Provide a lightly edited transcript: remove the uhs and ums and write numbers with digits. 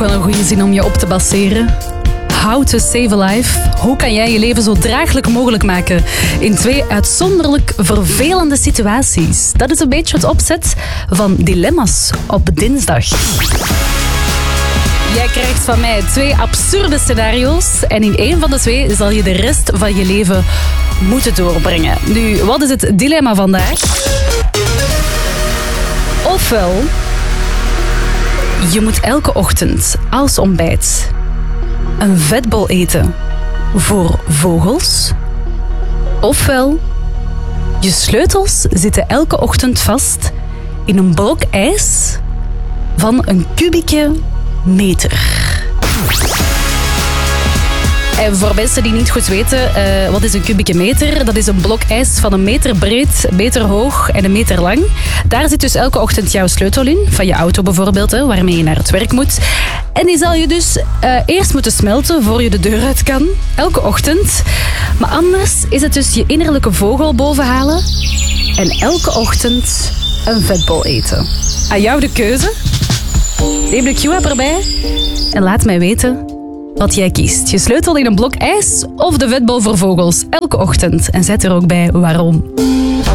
wel een goede zin om je op te baseren. How to save a life. Hoe kan jij je leven zo draaglijk mogelijk maken in 2 uitzonderlijk vervelende situaties? Dat is een beetje het opzet van Dilemma's op dinsdag. Jij krijgt van mij 2 absurde scenario's en in 1 van de 2 zal je de rest van je leven moeten doorbrengen. Nu, wat is het dilemma vandaag? Ofwel, je moet elke ochtend als ontbijt een vetbol eten voor vogels. Ofwel, je sleutels zitten elke ochtend vast in een blok ijs van een kubieke meter. En voor mensen die niet goed weten, wat is een kubieke meter? Dat is een blok ijs van 1 meter breed, 1 meter hoog en 1 meter lang. Daar zit dus elke ochtend jouw sleutel in, van je auto bijvoorbeeld, waarmee je naar het werk moet. En die zal je dus eerst moeten smelten voor je de deur uit kan, elke ochtend. Maar anders is het dus je innerlijke vogel bovenhalen en elke ochtend een vetbol eten. Aan jou de keuze. Neem de Q-app erbij en laat mij weten wat jij kiest. Je sleutel in een blok ijs of de vetbol voor vogels elke ochtend. En zet er ook bij waarom.